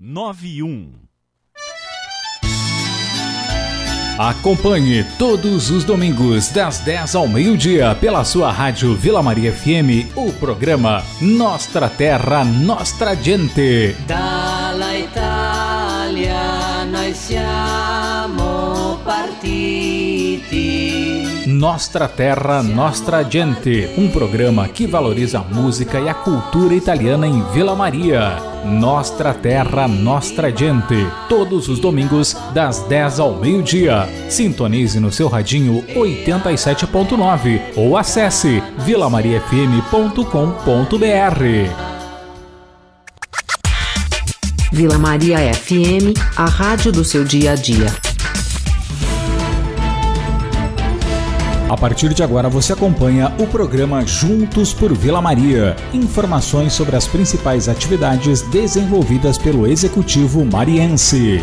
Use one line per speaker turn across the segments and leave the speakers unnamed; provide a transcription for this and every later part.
91.
Acompanhe todos os domingos das 10 ao meio-dia pela sua rádio Vila Maria FM o programa Nostra Terra, Nostra Gente.
Dalla Italia noi siamo partiti.
Nostra Terra, Nostra Gente, um programa que valoriza a música e a cultura italiana em Vila Maria. Nostra Terra, Nostra Gente, todos os domingos das 10 ao meio-dia. Sintonize no seu radinho 87.9 ou acesse vilamariafm.com.br.
Vila Maria FM, a rádio do seu dia a dia.
A partir de agora você acompanha o programa Juntos por Vila Maria. Informações sobre as principais atividades desenvolvidas pelo Executivo mariense.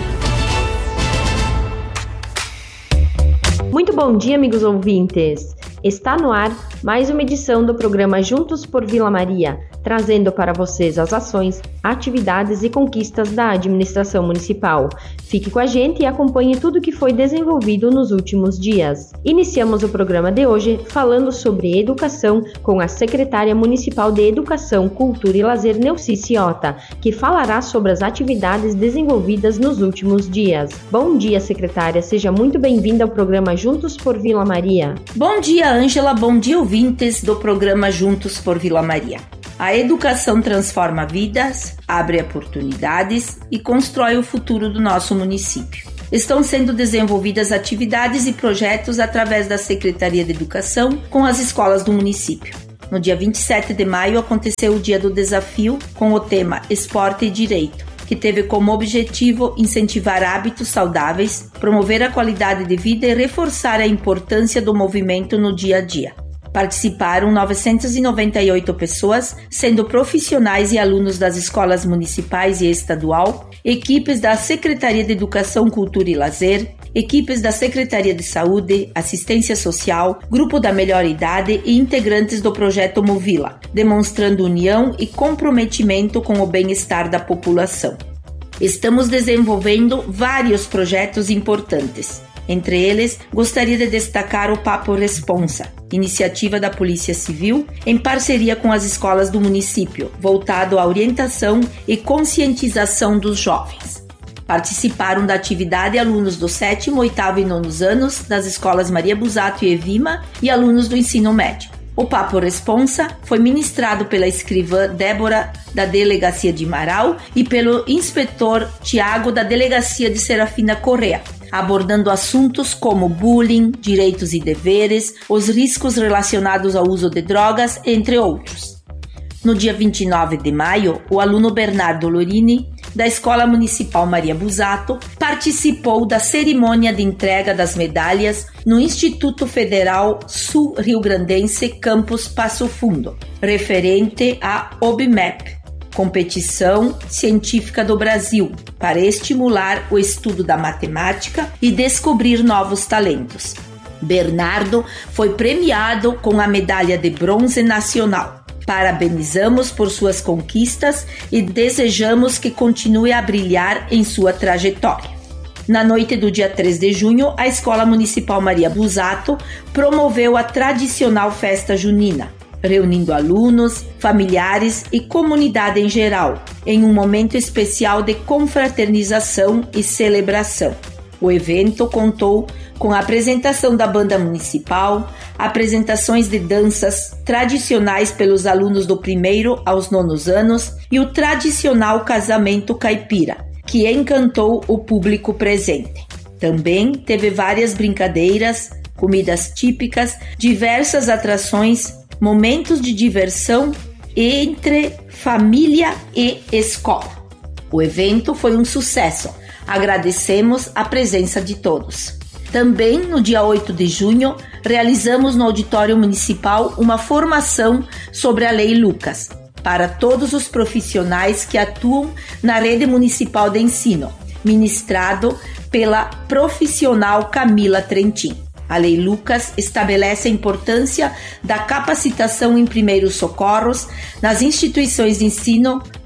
Muito bom dia, amigos ouvintes. Está no ar mais uma edição do programa Juntos por Vila Maria, trazendo para vocês as ações, atividades e conquistas da administração municipal. Fique com a gente e acompanhe tudo o que foi desenvolvido nos últimos dias. Iniciamos o programa de hoje falando sobre educação com a secretária municipal de Educação, Cultura e Lazer, Neuci Ciota, que falará sobre as atividades desenvolvidas nos últimos dias. Bom dia, secretária, seja muito bem-vinda ao programa Juntos por Vila Maria.
Bom dia, Ângela, bom dia, ouvintes do programa Juntos por Vila Maria. A educação transforma vidas, abre oportunidades e constrói o futuro do nosso município. Estão sendo desenvolvidas atividades e projetos através da Secretaria de Educação com as escolas do município. No dia 27 de maio aconteceu o Dia do Desafio com o tema Esporte e Direito, que teve como objetivo incentivar hábitos saudáveis, promover a qualidade de vida e reforçar a importância do movimento no dia a dia. Participaram 998 pessoas, sendo profissionais e alunos das escolas municipais e estadual, equipes da Secretaria de Educação, Cultura e Lazer, equipes da Secretaria de Saúde, Assistência Social, Grupo da Melhor Idade e integrantes do projeto Movila, demonstrando união e comprometimento com o bem-estar da população. Estamos desenvolvendo vários projetos importantes. Entre eles, gostaria de destacar o Papo Responsa, iniciativa da Polícia Civil em parceria com as escolas do município, voltado à orientação e conscientização dos jovens. Participaram da atividade alunos do 7º, 8º e 9º anos das escolas Maria Busato e Evima e alunos do ensino médio. O Papo Responsa foi ministrado pela escrivã Débora, da Delegacia de Marau, e pelo inspetor Tiago, da Delegacia de Serafina Correa, abordando assuntos como bullying, direitos e deveres, os riscos relacionados ao uso de drogas, entre outros. No dia 29 de maio, o aluno Bernardo Lorini, da Escola Municipal Maria Busato, participou da cerimônia de entrega das medalhas no Instituto Federal Sul-Rio-Grandense Campus Passo Fundo, referente à OBMEP, Competição Científica do Brasil, para estimular o estudo da matemática e descobrir novos talentos. Bernardo foi premiado com a medalha de bronze nacional. Parabenizamos por suas conquistas e desejamos que continue a brilhar em sua trajetória. Na noite do dia 3 de junho, a Escola Municipal Maria Busato promoveu a tradicional festa junina, reunindo alunos, familiares e comunidade em geral, em um momento especial de confraternização e celebração. O evento contou com a apresentação da banda municipal, apresentações de danças tradicionais pelos alunos do 1º aos 9º anos e o tradicional casamento caipira, que encantou o público presente. Também teve várias brincadeiras, comidas típicas, diversas atrações, momentos de diversão entre família e escola. O evento foi um sucesso. Agradecemos a presença de todos. Também, no dia 8 de junho, realizamos no Auditório Municipal uma formação sobre a Lei Lucas, para todos os profissionais que atuam na rede municipal de ensino, ministrado pela profissional Camila Trentin. A Lei Lucas estabelece a importância da capacitação em primeiros socorros nas instituições de ensino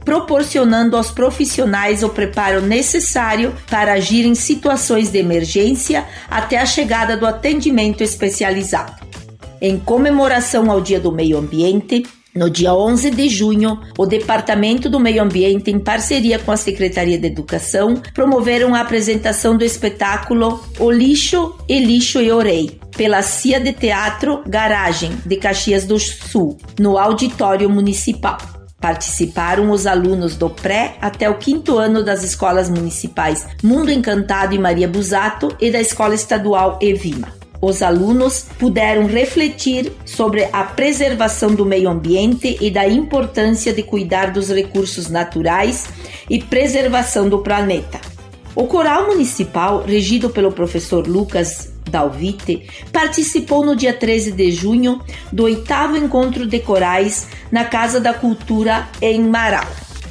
proporcionando aos profissionais o preparo necessário para agir em situações de emergência até a chegada do atendimento especializado. Em comemoração ao Dia do Meio Ambiente, no dia 11 de junho, o Departamento do Meio Ambiente, em parceria com a Secretaria de Educação, promoveram a apresentação do espetáculo O Lixo e Orei, pela CIA de Teatro Garagem, de Caxias do Sul, no Auditório Municipal. Participaram os alunos do pré até o 5º ano das escolas municipais Mundo Encantado e Maria Busato e da Escola Estadual Evima. Os alunos puderam refletir sobre a preservação do meio ambiente e da importância de cuidar dos recursos naturais e preservação do planeta. O coral municipal, regido pelo professor Lucas Dalvite, participou no dia 13 de junho do 8º Encontro de Corais na Casa da Cultura em Marau.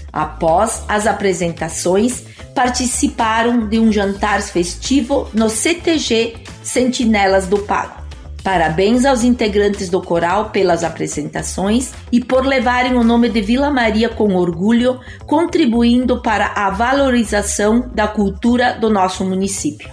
Após as apresentações, participaram de um jantar festivo no CTG Sentinelas do Pago. Parabéns aos integrantes do coral pelas apresentações e por levarem o nome de Vila Maria com orgulho, contribuindo para a valorização da cultura do nosso município.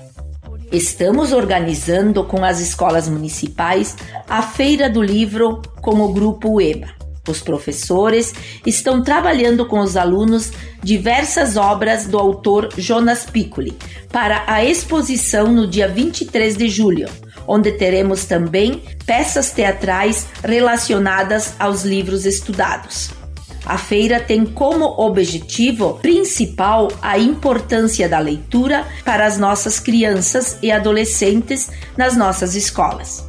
Estamos organizando com as escolas municipais a Feira do Livro com o Grupo UEBA. Os professores estão trabalhando com os alunos diversas obras do autor Jonas Piccoli para a exposição no dia 23 de julho, onde teremos também peças teatrais relacionadas aos livros estudados. A feira tem como objetivo principal a importância da leitura para as nossas crianças e adolescentes nas nossas escolas.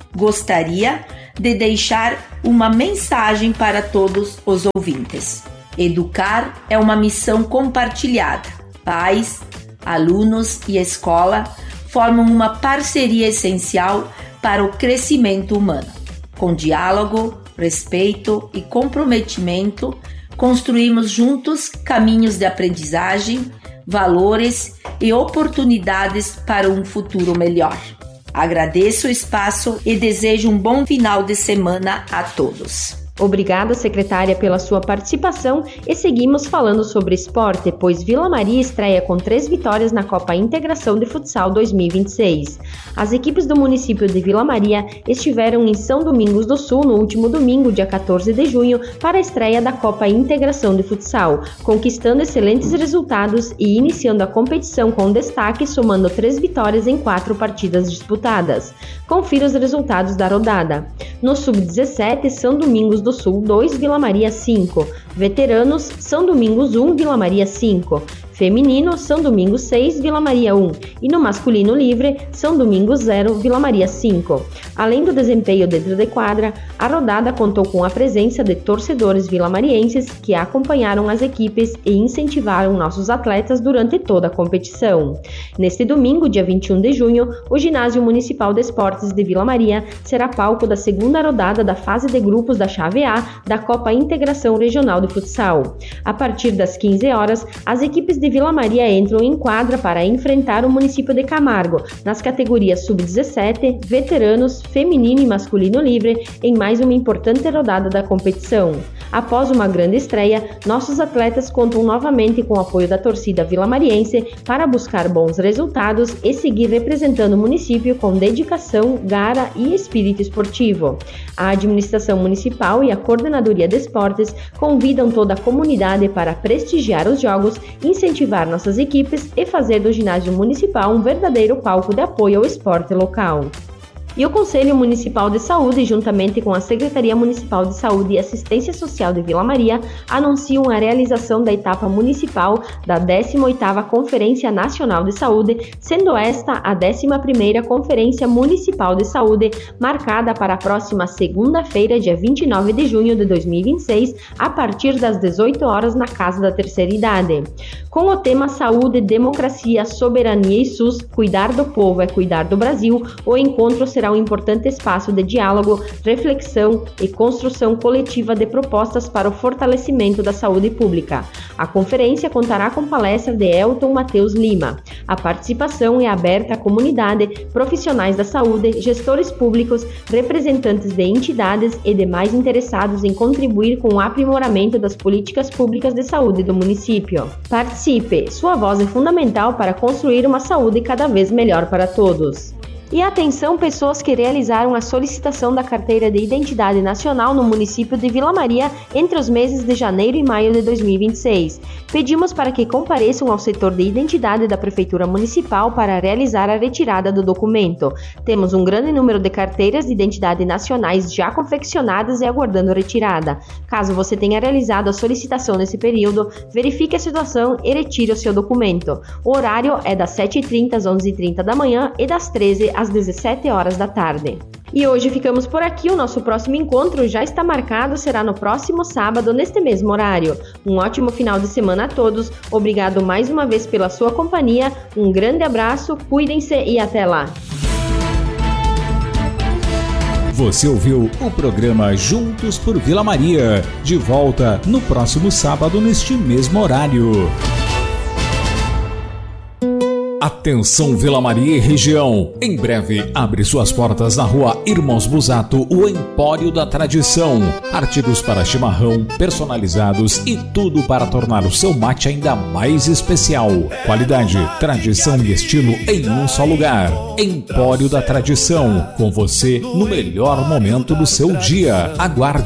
Gostaria de deixar uma mensagem para todos os ouvintes. Educar é uma missão compartilhada. Pais, alunos e escola formam uma parceria essencial para o crescimento humano. Com diálogo, respeito e comprometimento, construímos juntos caminhos de aprendizagem, valores e oportunidades para um futuro melhor. Agradeço o espaço e desejo um bom final de semana a todos.
Obrigada, secretária, pela sua participação e seguimos falando sobre esporte, pois Vila Maria estreia com 3 vitórias na Copa Integração de Futsal 2026. As equipes do município de Vila Maria estiveram em São Domingos do Sul no último domingo, dia 14 de junho, para a estreia da Copa Integração de Futsal, conquistando excelentes resultados e iniciando a competição com destaque, somando 3 vitórias em 4 partidas disputadas. Confira os resultados da rodada. No Sub-17, São Domingos do Sul 2, Vila Maria 5. Veteranos, São Domingos 1, Vila Maria 5. Feminino, São Domingos 6, Vila Maria 1. E no masculino livre, São Domingos 0, Vila Maria 5. Além do desempenho dentro de quadra, a rodada contou com a presença de torcedores vilamarienses que acompanharam as equipes e incentivaram nossos atletas durante toda a competição. Neste domingo, dia 21 de junho, o Ginásio Municipal de Esportes de Vila Maria será palco da segunda rodada da fase de grupos da Chave A da Copa Integração Regional de Futsal. A partir das 15 horas, as equipes de Vila Maria entram em quadra para enfrentar o município de Camargo, nas categorias Sub-17, Veteranos, Feminino e Masculino Livre, em mais uma importante rodada da competição. Após uma grande estreia, nossos atletas contam novamente com o apoio da torcida vilamariense para buscar bons resultados e seguir representando o município com dedicação, garra e espírito esportivo. A administração municipal e a Coordenadoria de Esportes convidam toda a comunidade para prestigiar os jogos, incentivar nossas equipes e fazer do ginásio municipal um verdadeiro palco de apoio ao esporte local. E o Conselho Municipal de Saúde, juntamente com a Secretaria Municipal de Saúde e Assistência Social de Vila Maria, anunciam a realização da etapa municipal da 18ª Conferência Nacional de Saúde, sendo esta a 11ª Conferência Municipal de Saúde, marcada para a próxima segunda-feira, dia 29 de junho de 2026, a partir das 18 horas na Casa da Terceira Idade. Com o tema Saúde, Democracia, Soberania e SUS, Cuidar do Povo é Cuidar do Brasil, o encontro será um importante espaço de diálogo, reflexão e construção coletiva de propostas para o fortalecimento da saúde pública. A conferência contará com palestra de Elton Matheus Lima. A participação é aberta à comunidade, profissionais da saúde, gestores públicos, representantes de entidades e demais interessados em contribuir com o aprimoramento das políticas públicas de saúde do município. Participe! Sua voz é fundamental para construir uma saúde cada vez melhor para todos. E atenção, pessoas que realizaram a solicitação da Carteira de Identidade Nacional no município de Vila Maria entre os meses de janeiro e maio de 2026. Pedimos para que compareçam ao setor de identidade da Prefeitura Municipal para realizar a retirada do documento. Temos um grande número de carteiras de identidade nacionais já confeccionadas e aguardando retirada. Caso você tenha realizado a solicitação nesse período, verifique a situação e retire o seu documento. O horário é das 7h30 às 11h30 da manhã e das 13h às 17 horas da tarde. E hoje ficamos por aqui, o nosso próximo encontro já está marcado, será no próximo sábado, neste mesmo horário. Um ótimo final de semana a todos, obrigado mais uma vez pela sua companhia, um grande abraço, cuidem-se e até lá.
Você ouviu o programa Juntos por Vila Maria, de volta no próximo sábado neste mesmo horário. Atenção Vila Maria e região, em breve abre suas portas na rua Irmãos Busato, o Empório da Tradição. Artigos para chimarrão, personalizados e tudo para tornar o seu mate ainda mais especial. Qualidade, tradição e estilo em um só lugar. Empório da Tradição, com você no melhor momento do seu dia. Aguarde.